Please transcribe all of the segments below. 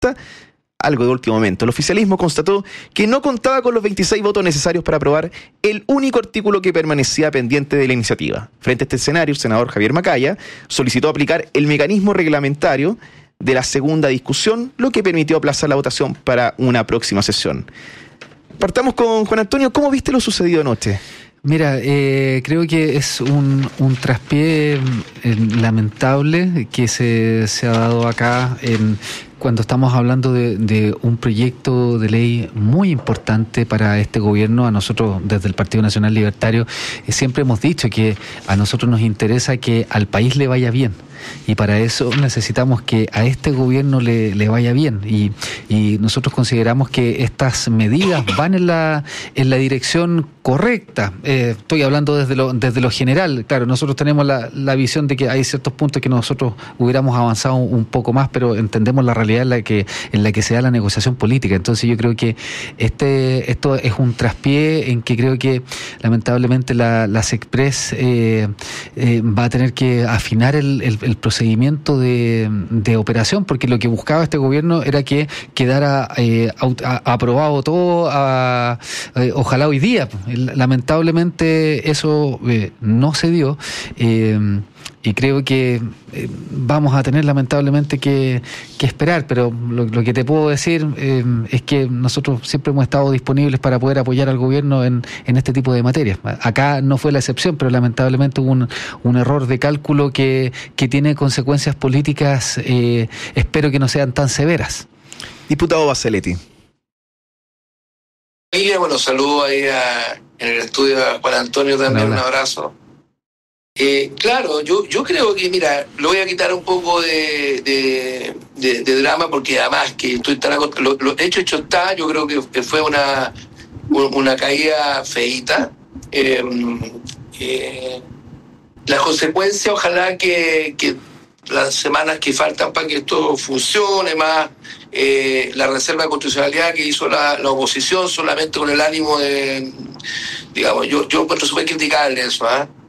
algo de último momento. El oficialismo constató que no contaba con los 26 votos necesarios para aprobar el único artículo que permanecía pendiente de la iniciativa. Frente a este escenario, el senador Javier Macaya solicitó aplicar el mecanismo reglamentario de la segunda discusión, lo que permitió aplazar la votación para una próxima sesión. Partamos con Juan Antonio. ¿Cómo viste lo sucedido anoche? Mira, creo que es un traspié lamentable que se ha dado acá cuando estamos hablando de un proyecto de ley muy importante para este gobierno. A nosotros, desde el Partido Nacional Libertario, siempre hemos dicho que a nosotros nos interesa que al país le vaya bien. Y para eso necesitamos que a este gobierno le vaya bien. Y nosotros consideramos que estas medidas van en la dirección correcta. Estoy hablando desde lo general. Claro, nosotros tenemos la visión de que hay ciertos puntos que nosotros hubiéramos avanzado un poco más, pero entendemos la realidad en la que se da la negociación política. Entonces yo creo que esto es un traspié en que creo que lamentablemente la SECPRES va a tener que afinar el procedimiento de operación, porque lo que buscaba este gobierno era que quedara aprobado todo, ojalá hoy día. Lamentablemente eso no se dio, y creo que vamos a tener lamentablemente que esperar, pero lo que te puedo decir es que nosotros siempre hemos estado disponibles para poder apoyar al gobierno en este tipo de materias. Acá no fue la excepción, pero lamentablemente hubo un error de cálculo que tiene consecuencias políticas, espero que no sean tan severas. Diputado Baseletti. Bueno, saludo ahí en el estudio a Juan Antonio también, un abrazo. Claro, yo creo que, mira, le voy a quitar un poco de drama, porque además que estoy tan acostumbrado, lo hecho está, yo creo que fue una caída feíta. Las consecuencias, ojalá que las semanas que faltan para que esto funcione más, la reserva de constitucionalidad que hizo la oposición solamente con el ánimo de, digamos, yo encuentro súper criticable eso,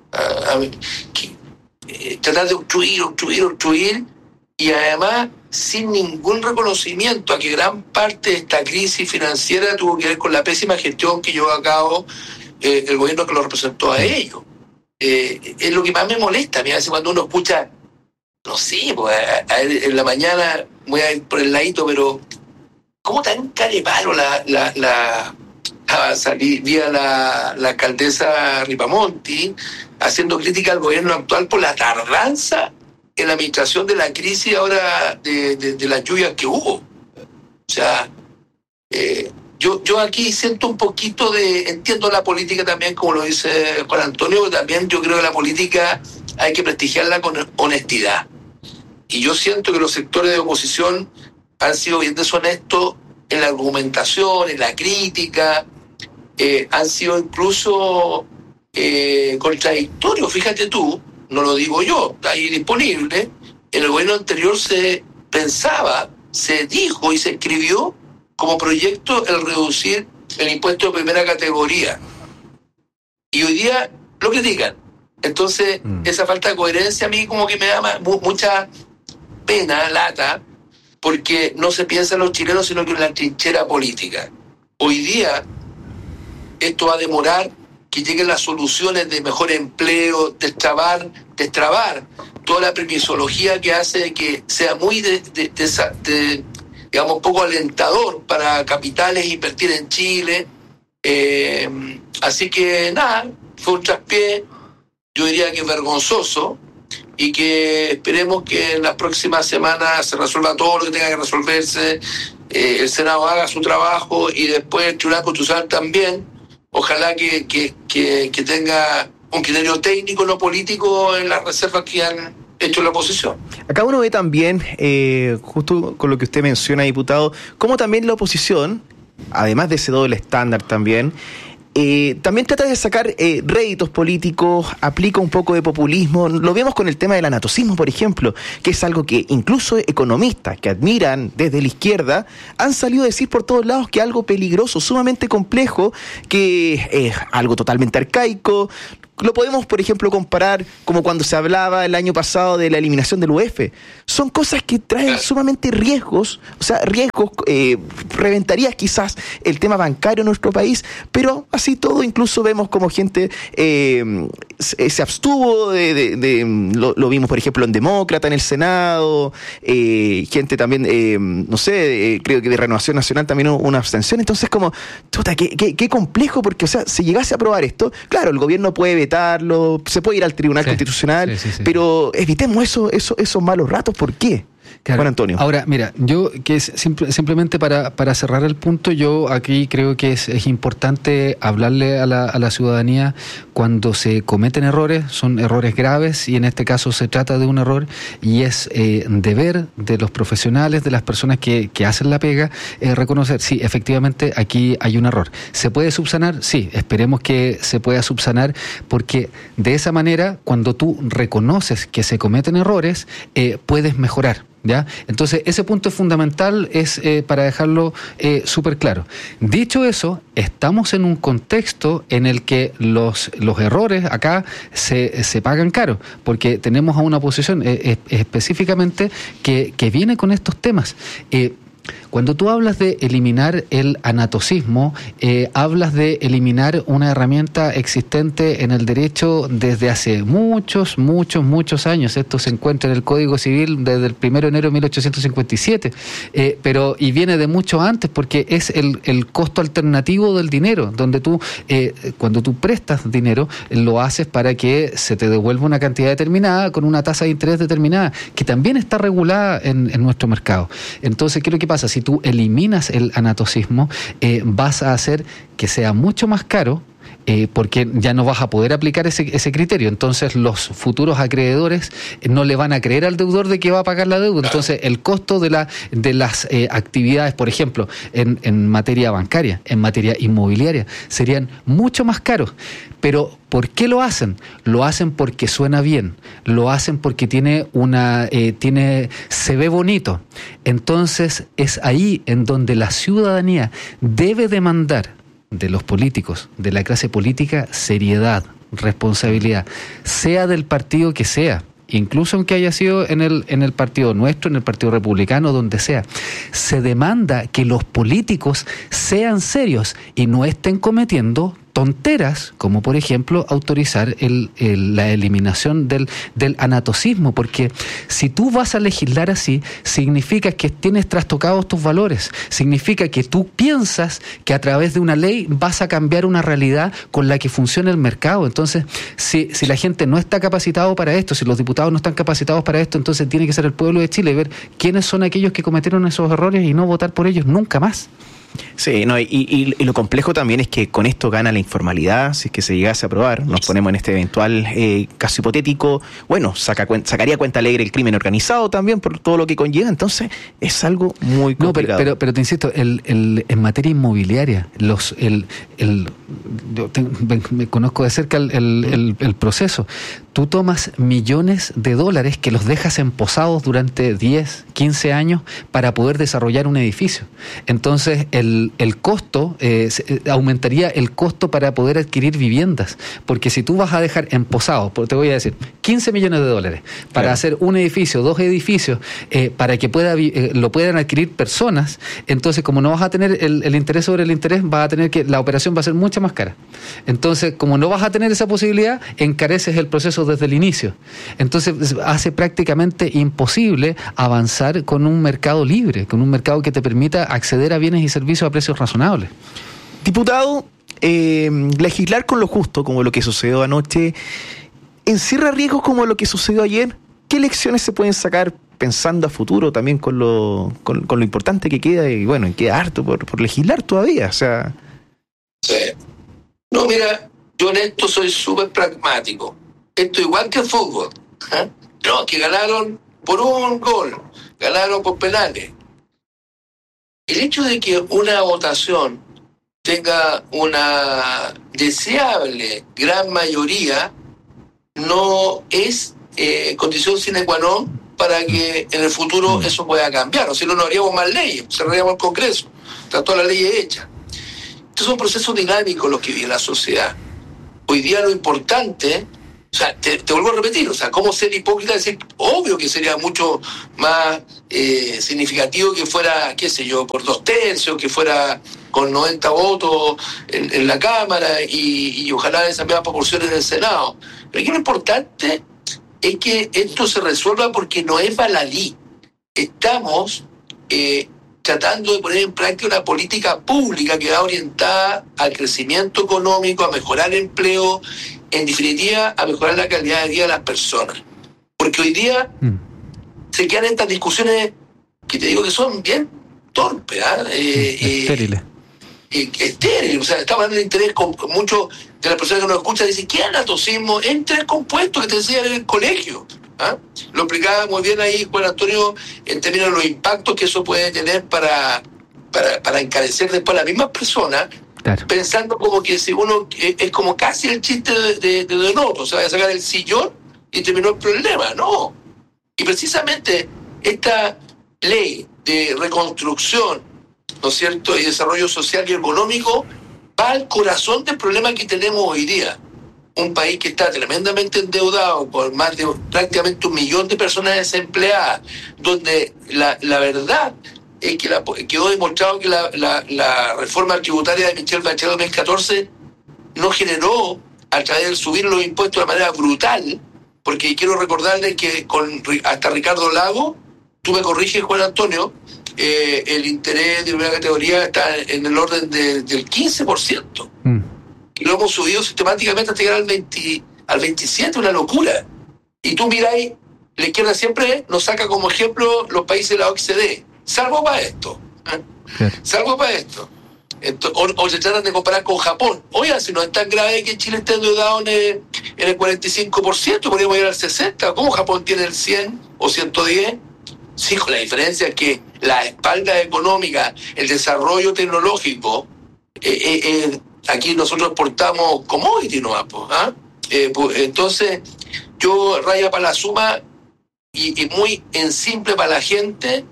tratar de obstruir, y además sin ningún reconocimiento a que gran parte de esta crisis financiera tuvo que ver con la pésima gestión que llevó a cabo el gobierno que lo representó a ellos. Es lo que más me molesta a mí, a veces cuando uno escucha, no sé, pues, en la mañana voy a ir por el ladito, pero ¿cómo tan carepalo salía la alcaldesa Ripamonti haciendo crítica al gobierno actual por la tardanza en la administración de la crisis ahora de las lluvias que hubo? O sea, yo aquí siento un poquito entiendo la política también, como lo dice Juan Antonio, pero también yo creo que la política hay que prestigiarla con honestidad. Y yo siento que los sectores de oposición han sido bien deshonestos en la argumentación, en la crítica, han sido incluso contradictorios. Fíjate tú, no lo digo yo, está ahí disponible. En el gobierno anterior se pensaba, se dijo y se escribió como proyecto el reducir el impuesto de primera categoría. Y hoy día lo critican. Entonces, esa falta de coherencia a mí como que me da mucha pena, lata, porque no se piensa en los chilenos, sino que en la trinchera política. Hoy día, esto va a demorar que lleguen las soluciones de mejor empleo, destrabar toda la permisología que hace que sea muy, digamos, poco alentador para capitales invertir en Chile. Así que, nada, fue un traspié, yo diría que vergonzoso, y que esperemos que en las próximas semanas se resuelva todo lo que tenga que resolverse, el Senado haga su trabajo y después el Tribunal Constitucional también. Ojalá que tenga un criterio técnico, no político, en las reservas que han hecho la oposición. Acá uno ve también, justo con lo que usted menciona, diputado, cómo también la oposición, además de ese doble estándar también, también trata de sacar réditos políticos, aplica un poco de populismo. Lo vemos con el tema del anatocismo, por ejemplo, que es algo que incluso economistas que admiran desde la izquierda han salido a decir por todos lados que es algo peligroso, sumamente complejo, que es algo totalmente arcaico. Lo podemos, por ejemplo, comparar como cuando se hablaba el año pasado de la eliminación del UF. Son cosas que traen sumamente riesgos, reventaría quizás el tema bancario en nuestro país, pero así todo incluso vemos como gente se abstuvo lo vimos, por ejemplo, en Demócrata, en el Senado, gente también, creo que de Renovación Nacional también hubo una abstención. Entonces, como, qué complejo, porque, si llegase a aprobar esto, claro, el gobierno puede vetarlo, se puede ir al Tribunal Constitucional, pero evitemos esos malos ratos. ¿Por qué? Claro. Juan Antonio. Ahora, mira, yo que simplemente para cerrar el punto, yo aquí creo que es importante hablarle a la ciudadanía cuando se cometen errores, son errores graves y en este caso se trata de un error y es deber de los profesionales, de las personas que hacen la pega, reconocer, sí, efectivamente aquí hay un error. ¿Se puede subsanar? Sí, esperemos que se pueda subsanar, porque de esa manera, cuando tú reconoces que se cometen errores, puedes mejorar. ¿Ya? Entonces, ese punto es fundamental, es para dejarlo súper claro. Dicho eso, estamos en un contexto en el que los errores acá se pagan caro, porque tenemos a una oposición específicamente que viene con estos temas. Cuando tú hablas de eliminar el anatocismo, hablas de eliminar una herramienta existente en el derecho desde hace muchos años. Esto se encuentra en el Código Civil desde el 1 de enero de 1857, y viene de mucho antes, porque es el costo alternativo del dinero, donde tú, cuando tú prestas dinero, lo haces para que se te devuelva una cantidad determinada con una tasa de interés determinada, que también está regulada en nuestro mercado. Entonces, ¿qué es lo que pasa? Si tú eliminas el anatocismo, vas a hacer que sea mucho más caro, porque ya no vas a poder aplicar ese criterio. Entonces los futuros acreedores no le van a creer al deudor de que va a pagar la deuda. Entonces el costo de las actividades, por ejemplo, en materia bancaria, en materia inmobiliaria, serían mucho más caros. Pero ¿por qué lo hacen? Lo hacen porque suena bien, lo hacen porque se ve bonito. Entonces es ahí en donde la ciudadanía debe demandar de los políticos, de la clase política, seriedad, responsabilidad, sea del partido que sea, incluso aunque haya sido en el partido nuestro, en el Partido Republicano, donde sea. Se demanda que los políticos sean serios y no estén cometiendo tonteras, como por ejemplo autorizar la eliminación del anatocismo, porque si tú vas a legislar así, significa que tienes trastocados tus valores, significa que tú piensas que a través de una ley vas a cambiar una realidad con la que funciona el mercado. Entonces, si la gente no está capacitado para esto, si los diputados no están capacitados para esto, entonces tiene que ser el pueblo de Chile ver quiénes son aquellos que cometieron esos errores y no votar por ellos nunca más. Sí, no, y lo complejo también es que con esto gana la informalidad. Si es que se llegase a aprobar, nos ponemos en este eventual caso hipotético, bueno, sacaría cuenta alegre el crimen organizado también por todo lo que conlleva. Entonces es algo muy complicado. No, pero te insisto, en materia inmobiliaria, me conozco de cerca el proceso. Tú tomas millones de dólares que los dejas emposados durante 10, 15 años para poder desarrollar un edificio. Entonces, el costo, aumentaría el costo para poder adquirir viviendas. Porque si tú vas a dejar emposados, te voy a decir, 15 millones de dólares para hacer un edificio, 2 edificios, para que lo puedan adquirir personas, entonces como no vas a tener el interés sobre el interés, vas a tener la operación va a ser mucho más cara. Entonces, como no vas a tener esa posibilidad, encareces el proceso desde el inicio. Entonces hace prácticamente imposible avanzar con un mercado libre, con un mercado que te permita acceder a bienes y servicios a precios razonables. Diputado, legislar con lo justo, como lo que sucedió anoche, ¿encierra riesgos como lo que sucedió ayer? ¿Qué lecciones se pueden sacar pensando a futuro también con lo importante que queda? Y bueno, queda harto por legislar todavía, o sea... Sí. No, mira, yo en esto soy súper pragmático. Esto igual que el fútbol. No, que ganaron por un gol, ganaron por penales. El hecho de que una votación tenga una deseable gran mayoría no es condición sine qua non para que en el futuro eso pueda cambiar. O si no haríamos más leyes, cerraríamos el Congreso, está todas las leyes hechas. Estos son procesos dinámicos los que vive la sociedad. Hoy día lo importante, o sea, te vuelvo a repetir, o sea, cómo ser hipócrita, decir, obvio que sería mucho más significativo que fuera, qué sé yo, por 2/3, que fuera con 90 votos en la Cámara y ojalá esas mismas proporciones en el Senado. Pero aquí lo importante es que esto se resuelva porque no es baladí. Estamos tratando de poner en práctica una política pública que va orientada al crecimiento económico, a mejorar el empleo, en definitiva, a mejorar la calidad de vida de las personas. Porque hoy día se quedan estas discusiones que te digo que son bien torpes, estériles. Estéril, o sea, estamos hablando de interés con muchos de las personas que nos escuchan dicen, ¿qué es anatocismo? Es interés compuesto que te enseñan en el colegio. Lo explicaba muy bien ahí Juan Antonio en términos de los impactos que eso puede tener para encarecer después a las mismas personas, claro. Pensando como que si uno es como casi el chiste de Donoto, se va a sacar el sillón y terminó el problema, no. Y precisamente esta ley de reconstrucción, ¿no es cierto?, y desarrollo social y económico va al corazón del problema que tenemos hoy día. Un país que está tremendamente endeudado por más de prácticamente 1 millón de personas desempleadas, donde la verdad es que quedó demostrado que la reforma tributaria de Michelle Bachelet 2014 no generó, a través de subir los impuestos de manera brutal, porque quiero recordarles que hasta Ricardo Lago, tú me corriges, Juan Antonio, el interés de una categoría está en el orden del 15%. Y lo hemos subido sistemáticamente hasta llegar al 27%, una locura. Y tú miráis, la izquierda siempre nos saca como ejemplo los países de la OCDE, salvo para esto. Salvo para esto. O se tratan de comparar con Japón. Oiga, si no es tan grave que Chile esté endeudado en el 45%, podríamos ir al 60%. ¿Cómo Japón tiene el 100 o 110%? Sí, con la diferencia es que la espalda económica, el desarrollo tecnológico, aquí nosotros exportamos commodity nomás, entonces yo raya para la suma y muy en simple para la gente.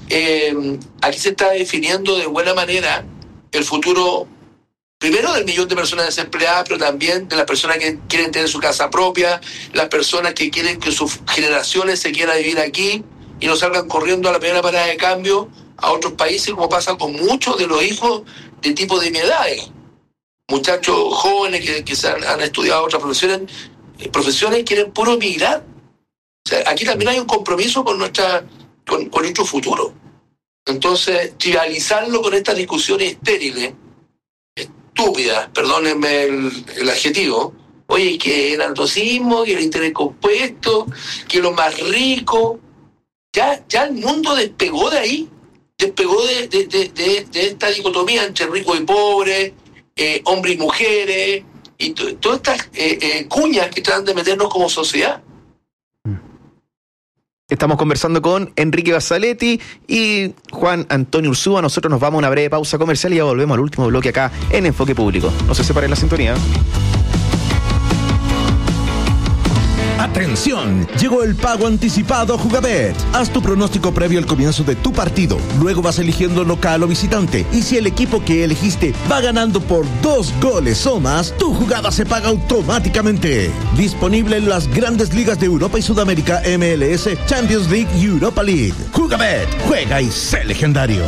Aquí se está definiendo de buena manera el futuro, primero del 1 millón de personas desempleadas, pero también de las personas que quieren tener su casa propia, las personas que quieren que sus generaciones se quieran vivir aquí y no salgan corriendo a la primera parada de cambio a otros países, como pasa con muchos de los hijos de tipo de mi edad. Muchachos jóvenes que han estudiado otras profesiones quieren puro emigrar. O sea, aquí también hay un compromiso con nuestro futuro. Entonces, trivializarlo con estas discusiones estériles, estúpidas, perdónenme el adjetivo, oye, que el anatocismo, que el interés compuesto, que lo más rico, ya el mundo despegó de ahí, despegó de esta dicotomía entre ricos y pobres, hombres y mujeres, y todas estas cuñas que tratan de meternos como sociedad. Estamos conversando con Enrique Basaletti y Juan Antonio Urzúa. Nosotros nos vamos a una breve pausa comercial y ya volvemos al último bloque acá en Enfoque Público. No se separen la sintonía. ¡Atención! Llegó el pago anticipado Jugabet. Haz tu pronóstico previo al comienzo de tu partido. Luego vas eligiendo local o visitante. Y si el equipo que elegiste va ganando por 2 goles o más, tu jugada se paga automáticamente. Disponible en las grandes ligas de Europa y Sudamérica, MLS, Champions League y Europa League. Jugabet. Juega y sé legendario.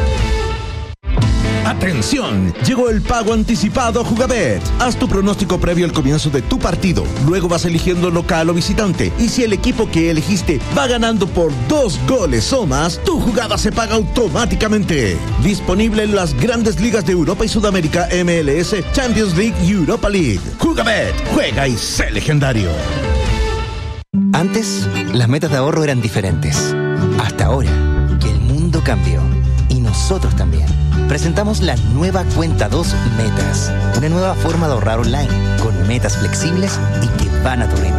¡Atención! Llegó el pago anticipado Jugabet. Haz tu pronóstico previo al comienzo de tu partido. Luego vas eligiendo local o visitante. Y si el equipo que elegiste va ganando por 2 goles o más, tu jugada se paga automáticamente. Disponible en las grandes ligas de Europa y Sudamérica, MLS, Champions League y Europa League. Jugabet. Juega y sé legendario. Antes, las metas de ahorro eran diferentes. Hasta ahora, que el mundo cambió. Y nosotros también. Presentamos la nueva Cuenta 2 Metas, una nueva forma de ahorrar online, con metas flexibles y que van a tu ritmo.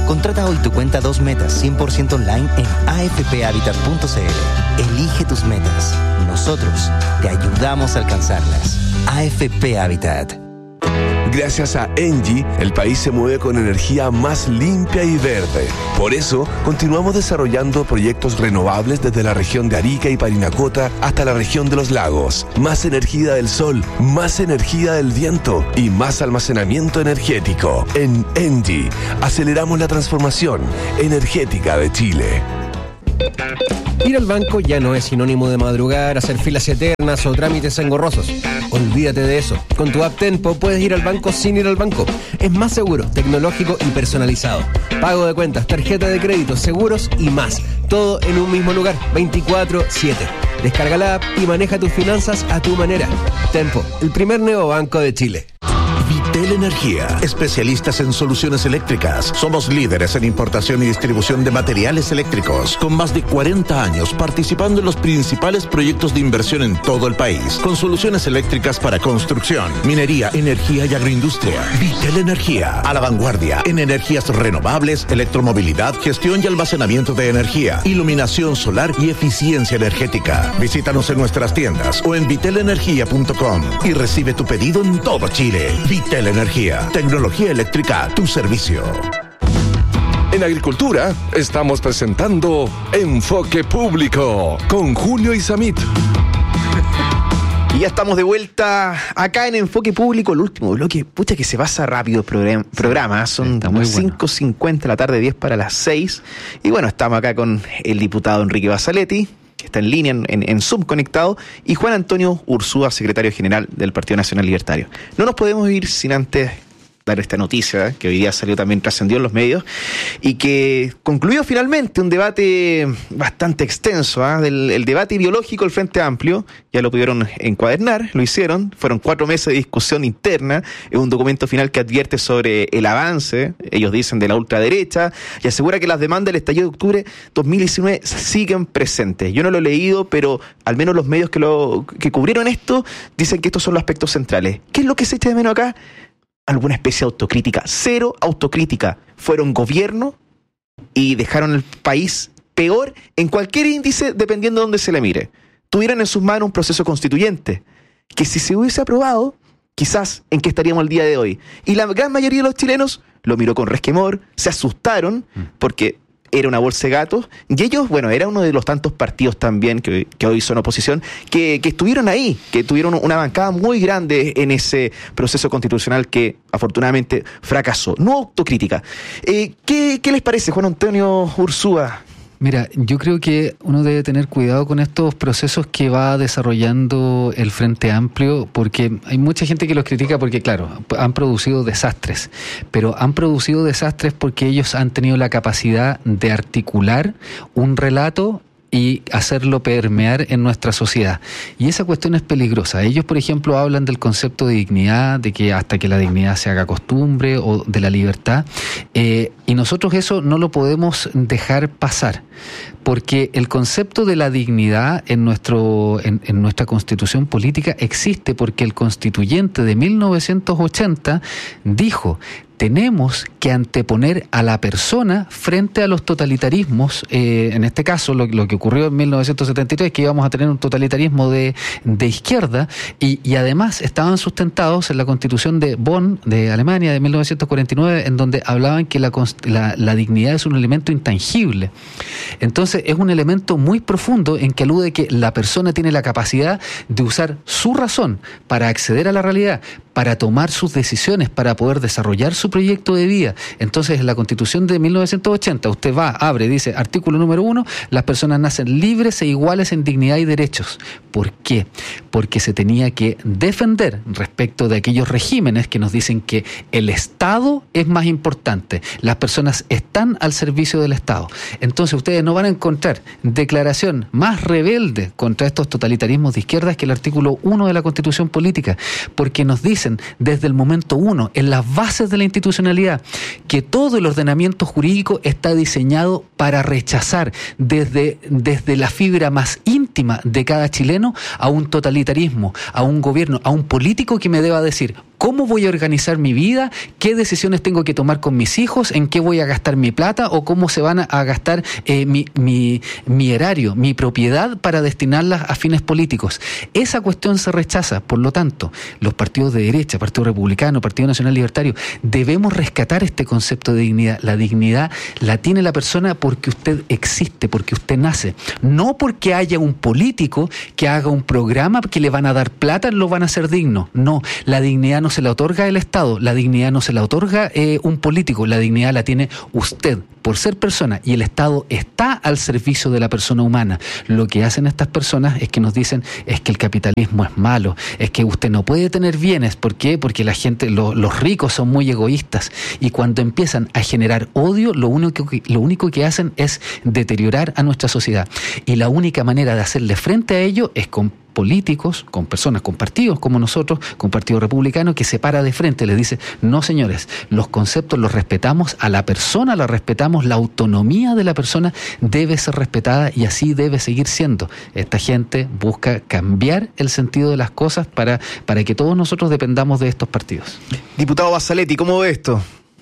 Contrata hoy tu cuenta 2 metas 100% online en afphabitat.cl. Elige tus metas. Nosotros te ayudamos a alcanzarlas. AFP Habitat. Gracias a Engie, el país se mueve con energía más limpia y verde. Por eso, continuamos desarrollando proyectos renovables desde la región de Arica y Parinacota hasta la región de los lagos. Más energía del sol, más energía del viento y más almacenamiento energético. En Engie, aceleramos la transformación energética de Chile. Ir al banco ya no es sinónimo de madrugar, hacer filas eternas o trámites engorrosos. Olvídate de eso. Con tu app Tenpo puedes ir al banco sin ir al banco. Es más seguro, tecnológico y personalizado. Pago de cuentas, tarjeta de crédito, seguros y más. Todo en un mismo lugar, 24/7. Descarga la app y maneja tus finanzas a tu manera. Tenpo, el primer neobanco de Chile. Vitel Energía, especialistas en soluciones eléctricas. Somos líderes en importación y distribución de materiales eléctricos, con más de 40 años participando en los principales proyectos de inversión en todo el país, con soluciones eléctricas para construcción, minería, energía y agroindustria. Vitel Energía, a la vanguardia en energías renovables, electromovilidad, gestión y almacenamiento de energía, iluminación solar y eficiencia energética. Visítanos en nuestras tiendas o en vitelenergia.com y recibe tu pedido en todo Chile. Vitel Energía, tecnología eléctrica a tu servicio. En Agricultura estamos presentando Enfoque Público con Julio Isamit. Y ya estamos de vuelta acá en Enfoque Público, el último bloque. Pucha que se pasa rápido el programa. Son 5:50 de la tarde, 10 para las 6. Y bueno, estamos acá con el diputado Enrique Basaletti, que está en línea, en Zoom conectado, y Juan Antonio Ursúa, secretario general del Partido Nacional Libertario. No nos podemos ir sin antes dar esta noticia, que hoy día salió también, trascendió en los medios, y que concluyó finalmente un debate bastante extenso, el debate ideológico del Frente Amplio. Ya lo pudieron encuadernar, lo hicieron, fueron 4 meses de discusión interna, es un documento final que advierte sobre el avance, ellos dicen, de la ultraderecha, y asegura que las demandas del estallido de octubre 2019 siguen presentes. Yo no lo he leído, pero al menos los medios que cubrieron esto dicen que estos son los aspectos centrales. ¿Qué es lo que se echa de menos acá? Alguna especie de autocrítica. Cero autocrítica. Fueron gobierno y dejaron el país peor en cualquier índice, dependiendo de dónde se le mire. Tuvieron en sus manos un proceso constituyente que, si se hubiese aprobado, quizás en qué estaríamos el día de hoy. Y la gran mayoría de los chilenos lo miró con resquemor, se asustaron porque era una bolsa de gatos, y ellos, bueno, era uno de los tantos partidos también que hoy son oposición, que estuvieron ahí, que tuvieron una bancada muy grande en ese proceso constitucional que afortunadamente fracasó. No autocrítica. ¿Qué les parece, Juan Antonio Ursúa? Mira, yo creo que uno debe tener cuidado con estos procesos que va desarrollando el Frente Amplio, porque hay mucha gente que los critica porque, claro, han producido desastres, pero han producido desastres porque ellos han tenido la capacidad de articular un relato y hacerlo permear en nuestra sociedad. Y esa cuestión es peligrosa. Ellos, por ejemplo, hablan del concepto de dignidad, de que hasta que la dignidad se haga costumbre, o de la libertad, y nosotros eso no lo podemos dejar pasar, porque el concepto de la dignidad en nuestra constitución política existe porque el constituyente de 1980 dijo: tenemos que anteponer a la persona frente a los totalitarismos, en este caso lo que ocurrió en 1973, que íbamos a tener un totalitarismo de izquierda, y además estaban sustentados en la Constitución de Bonn, de Alemania, de 1949, en donde hablaban que la dignidad es un elemento intangible. Entonces es un elemento muy profundo en que alude que la persona tiene la capacidad de usar su razón para acceder a la realidad, para tomar sus decisiones, para poder desarrollar su proyecto de vida. Entonces, en la Constitución de 1980, usted va, abre, dice, artículo número 1, las personas nacen libres e iguales en dignidad y derechos. ¿Por qué? Porque se tenía que defender respecto de aquellos regímenes que nos dicen que el Estado es más importante, las personas están al servicio del Estado. Entonces, ustedes no van a encontrar declaración más rebelde contra estos totalitarismos de izquierdas que el artículo 1 de la Constitución Política, porque nos dicen desde el momento 1, en las bases de la institucionalidad, que todo el ordenamiento jurídico está diseñado para rechazar desde la fibra más íntima de cada chileno a un totalitarismo, a un gobierno, a un político que me deba decir cómo voy a organizar mi vida, qué decisiones tengo que tomar con mis hijos, en qué voy a gastar mi plata o cómo se van a gastar mi erario, mi propiedad para destinarlas a fines políticos. Esa cuestión se rechaza. Por lo tanto, los partidos de derecha, Partido Republicano, Partido Nacional Libertario, debemos rescatar este concepto de dignidad. La dignidad la tiene la persona porque usted existe, porque usted nace. No porque haya un político que haga un programa que le van a dar plata, lo van a hacer digno. No, la dignidad no se la otorga el Estado, la dignidad no se la otorga un político, la dignidad la tiene usted por ser persona, y el Estado está al servicio de la persona humana. Lo que hacen estas personas es que nos dicen es que el capitalismo es malo, es que usted no puede tener bienes. ¿Por qué? Porque la gente, los ricos son muy egoístas, y cuando empiezan a generar odio, lo único que hacen es deteriorar a nuestra sociedad. Y la única manera de hacerle frente a ello es con políticos, con personas, con partidos como nosotros, con Partido Republicano, que se para de frente, les dice, no señores, los conceptos los respetamos, a la persona la respetamos, la autonomía de la persona debe ser respetada y así debe seguir siendo. Esta gente busca cambiar el sentido de las cosas para que todos nosotros dependamos de estos partidos. Diputado Basaletti, ¿cómo ve esto?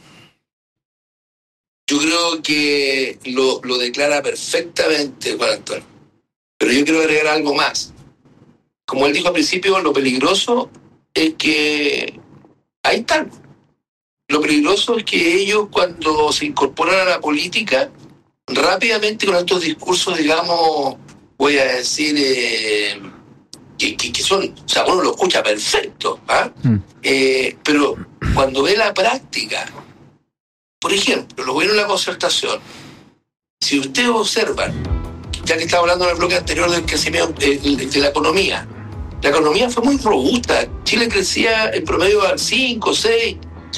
Yo creo que lo declara perfectamente Juan Antonio, pero yo quiero agregar algo más. Como él dijo al principio, lo peligroso es que ahí están. Lo peligroso es que ellos, cuando se incorporan a la política, rápidamente con estos discursos, digamos, voy a decir, que son, o sea, uno lo escucha perfecto, ¿ah? Pero cuando ve la práctica, por ejemplo, los gobiernos de la concertación, si ustedes observan, ya que estaba hablando en el bloque anterior del crecimiento de la economía fue muy robusta. Chile crecía en promedio al 5, 6.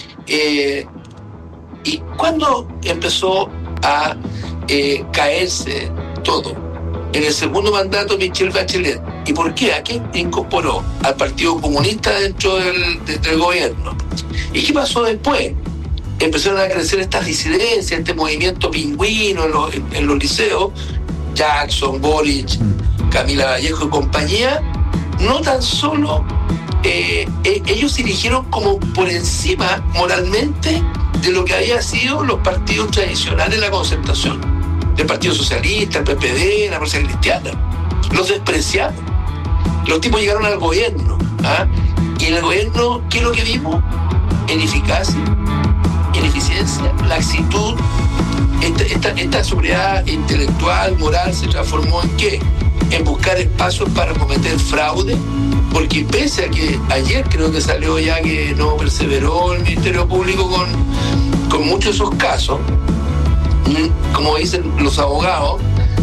¿Y cuándo empezó a caerse todo? En el segundo mandato de Michelle Bachelet. ¿Y por qué? ¿A qué incorporó? Al Partido Comunista dentro del gobierno. ¿Y qué pasó después? Empezaron a crecer estas disidencias, este movimiento pingüino en los liceos, Jackson, Boric, Camila Vallejo y compañía. No tan solo ellos se dirigieron como por encima moralmente de lo que había sido los partidos tradicionales de la concertación, el Partido Socialista, el PPD, la Fuerza Cristiana. Los despreciaron. Los tipos llegaron al gobierno, ¿ah? Y en el gobierno, ¿qué es lo que vimos? Ineficacia, ineficiencia, laxitud. Esta sobriedad intelectual, moral, se transformó ¿en qué? En buscar espacios para cometer fraude, porque pese a que ayer creo que salió ya que no perseveró el Ministerio Público con muchos de esos casos, como dicen los abogados,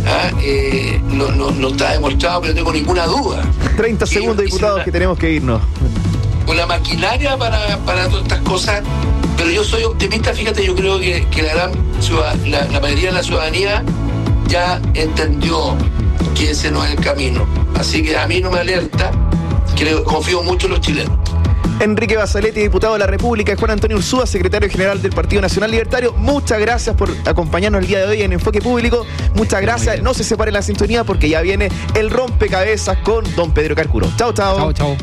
no está demostrado, pero no tengo ninguna duda. 30 segundos, diputados, que tenemos que irnos. Una maquinaria para todas estas cosas, pero yo soy optimista. Fíjate, yo creo que la mayoría de la ciudadanía ya entendió que ese no es el camino. Así que a mí no me alerta, confío mucho en los chilenos. Enrique Basaletti, diputado de la República, Juan Antonio Ursúa, secretario general del Partido Nacional Libertario, muchas gracias por acompañarnos el día de hoy en Enfoque Público. Muchas gracias, no se separe la sintonía porque ya viene el rompecabezas con don Pedro Carcuro. Chao, chao. Chao, chao.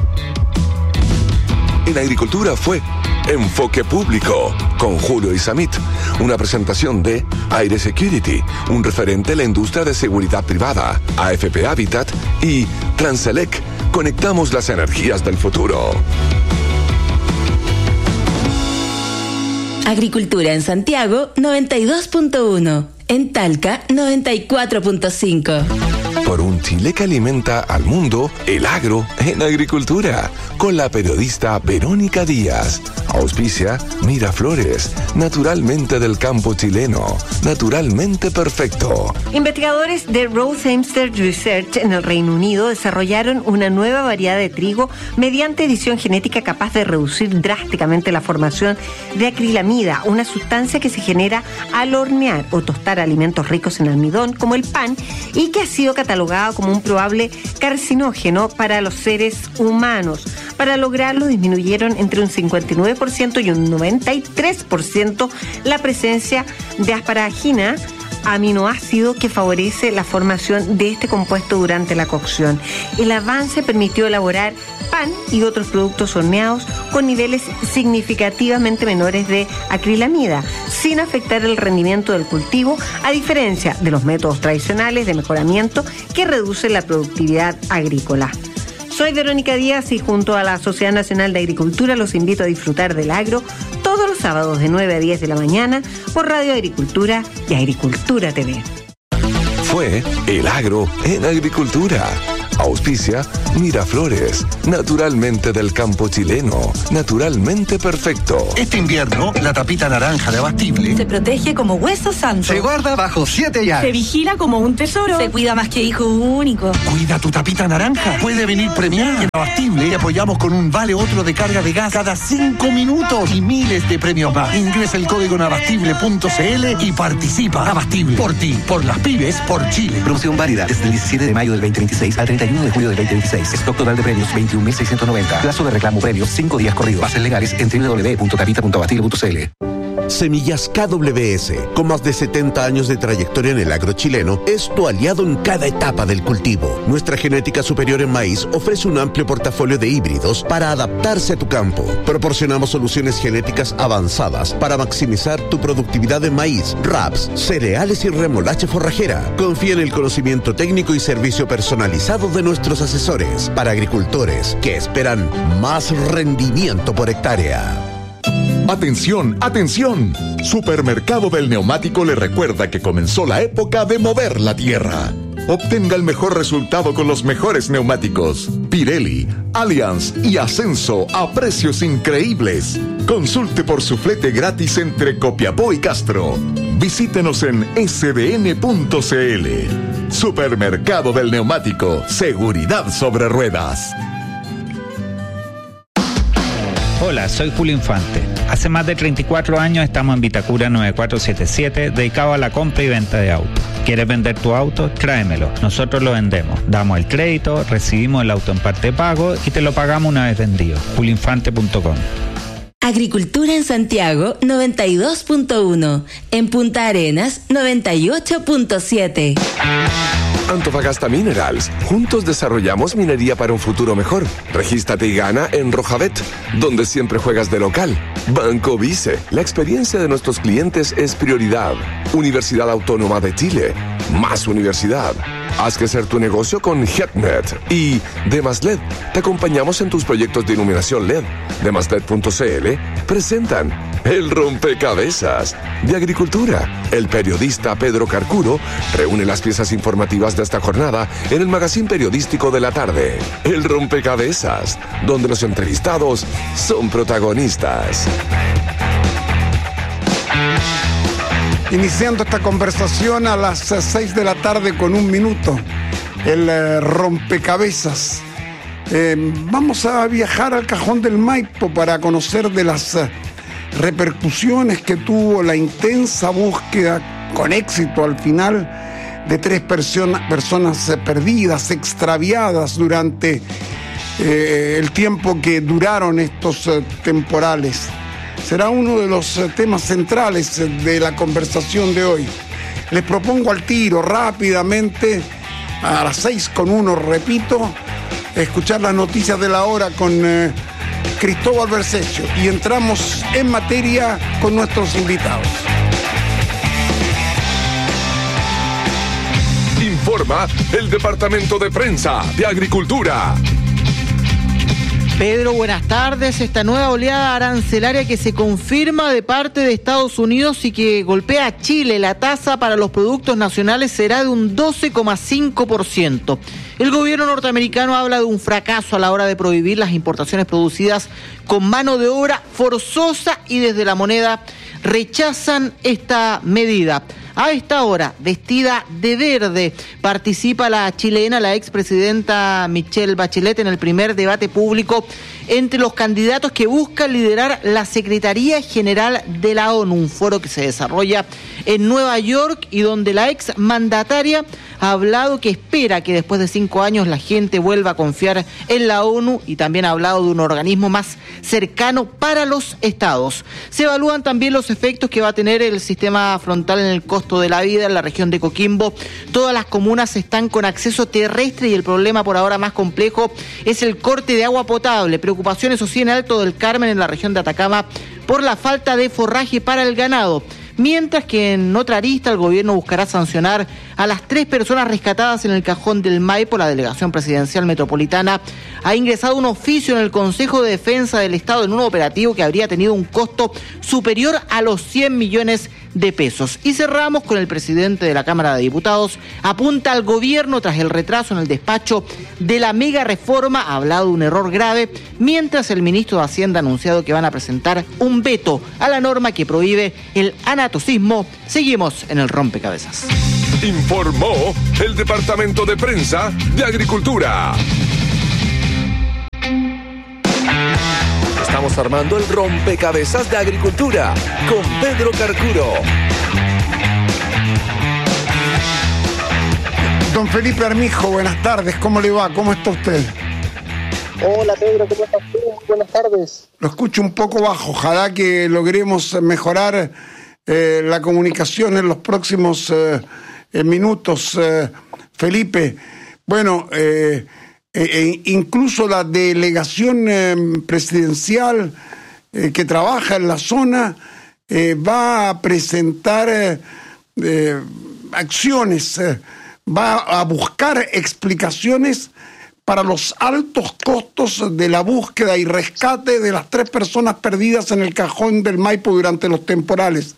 En Agricultura fue Enfoque Público con Julio Isamit, una presentación de Aire Security, un referente en la industria de seguridad privada, AFP Habitat y Transelec. Conectamos las energías del futuro. Agricultura en Santiago 92.1, en Talca 94.5. Por un Chile que alimenta al mundo, el agro en agricultura, con la periodista Verónica Díaz. Auspicia Miraflores, naturalmente del campo chileno, naturalmente perfecto. Investigadores de Rose Hempstead Research en el Reino Unido desarrollaron una nueva variedad de trigo mediante edición genética capaz de reducir drásticamente la formación de acrilamida, una sustancia que se genera al hornear o tostar alimentos ricos en almidón como el pan y que ha sido catalogado como un probable carcinógeno para los seres humanos. Para lograrlo disminuyeron entre un 59% y un 93% la presencia de asparagina, aminoácido que favorece la formación de este compuesto durante la cocción. El avance permitió elaborar pan y otros productos horneados con niveles significativamente menores de acrilamida, sin afectar el rendimiento del cultivo, a diferencia de los métodos tradicionales de mejoramiento que reducen la productividad agrícola. Soy Verónica Díaz y junto a la Sociedad Nacional de Agricultura los invito a disfrutar del agro todos los sábados de 9 a 10 de la mañana por Radio Agricultura y Agricultura TV. Fue El Agro en Agricultura. Auspicia Miraflores, naturalmente del campo chileno, naturalmente perfecto. Este invierno, la tapita naranja de Abastible se protege como hueso santo. Se guarda bajo 7 llaves. Se vigila como un tesoro. Se cuida más que hijo único. Cuida tu tapita naranja. Puede venir premiada. En Abastible te apoyamos con un vale otro de carga de gas cada 5 minutos y miles de premios más. Ingresa el código en abastible.cl y participa. Abastible, por ti, por las pymes, por Chile. Promoción válida desde el 17 de mayo del 2026 al 31 de julio del 2026. Stock total de premios 21.690. Plazo de reclamo premios 5 días corridos. Bases legales en www.tapita.abastible.cl. Semillas KWS, con más de 70 años de trayectoria en el agro chileno, es tu aliado en cada etapa del cultivo. Nuestra genética superior en maíz ofrece un amplio portafolio de híbridos para adaptarse a tu campo. Proporcionamos soluciones genéticas avanzadas para maximizar tu productividad en maíz, raps, cereales y remolacha forrajera. Confía en el conocimiento técnico y servicio personalizado de nuestros asesores para agricultores que esperan más rendimiento por hectárea. ¡Atención, atención! Supermercado del Neumático le recuerda que comenzó la época de mover la tierra. Obtenga el mejor resultado con los mejores neumáticos. Pirelli, Allianz y Ascenso a precios increíbles. Consulte por su flete gratis entre Copiapó y Castro. Visítenos en sdn.cl. Supermercado del Neumático. Seguridad sobre ruedas. Hola, soy Julio Infante. Hace más de 34 años estamos en Vitacura 9477, dedicado a la compra y venta de autos. ¿Quieres vender tu auto? Tráemelo. Nosotros lo vendemos. Damos el crédito, recibimos el auto en parte de pago y te lo pagamos una vez vendido. julioinfante.com. Agricultura en Santiago 92.1, en Punta Arenas 98.7. Antofagasta Minerals. Juntos desarrollamos minería para un futuro mejor. Regístrate y gana en Rojabet, donde siempre juegas de local. Banco Vice. La experiencia de nuestros clientes es prioridad. Universidad Autónoma de Chile. Más universidad. Haz crecer tu negocio con HETNET y Demas LED. Te acompañamos en tus proyectos de iluminación LED. Demasled.cl presentan El Rompecabezas de Agricultura. El periodista Pedro Carcuro reúne las piezas informativas de esta jornada en el magazín periodístico de la tarde. El Rompecabezas, donde los entrevistados son protagonistas. Iniciando esta conversación a las 6 de la tarde con 1 minuto, el rompecabezas. Vamos a viajar al Cajón del Maipo para conocer de las repercusiones que tuvo la intensa búsqueda, con éxito al final, de 3 personas perdidas, extraviadas durante el tiempo que duraron estos temporales. Será uno de los temas centrales de la conversación de hoy. Les propongo al tiro, rápidamente, a las 6:01, repito, escuchar las noticias de la hora con Cristóbal Berceccio y entramos en materia con nuestros invitados. Informa el Departamento de Prensa de Agricultura. Pedro, buenas tardes. Esta nueva oleada arancelaria que se confirma de parte de Estados Unidos y que golpea a Chile, la tasa para los productos nacionales será de un 12,5%. El gobierno norteamericano habla de un fracaso a la hora de prohibir las importaciones producidas con mano de obra forzosa y desde la moneda rechazan esta medida. A esta hora, vestida de verde, participa la chilena, la expresidenta Michelle Bachelet, en el primer debate público entre los candidatos que buscan liderar la Secretaría General de la ONU, un foro que se desarrolla en Nueva York y donde la exmandataria ha hablado que espera que después de 5 años la gente vuelva a confiar en la ONU y también ha hablado de un organismo más cercano para los estados. Se evalúan también los efectos que va a tener el sistema frontal en el costo de la vida en la región de Coquimbo. Todas las comunas están con acceso terrestre y el problema por ahora más complejo es el corte de agua potable. Preocupación, eso sí, en Alto del Carmen, en la región de Atacama, por la falta de forraje para el ganado. Mientras que en otra arista el gobierno buscará sancionar a las 3 personas rescatadas en el Cajón del Maipo. La Delegación Presidencial Metropolitana ha ingresado un oficio en el Consejo de Defensa del Estado en un operativo que habría tenido un costo superior a los 100 millones de pesos. Y cerramos con el presidente de la Cámara de Diputados. Apunta al gobierno tras el retraso en el despacho de la mega reforma. Ha hablado de un error grave, mientras el ministro de Hacienda ha anunciado que van a presentar un veto a la norma que prohíbe el anatocismo. Seguimos en el rompecabezas. Informó el Departamento de Prensa de Agricultura. Estamos armando el rompecabezas de Agricultura con Pedro Carcuro. Don Felipe Armijo, buenas tardes, ¿cómo le va? ¿Cómo está usted? Hola Pedro, ¿cómo estás tú? Muy buenas tardes. Lo escucho un poco bajo, ojalá que logremos mejorar la comunicación en los próximos minutos. Felipe, bueno, incluso la delegación presidencial que trabaja en la zona va a presentar acciones, va a buscar explicaciones para los altos costos de la búsqueda y rescate de las 3 personas perdidas en el Cajón del Maipo durante los temporales.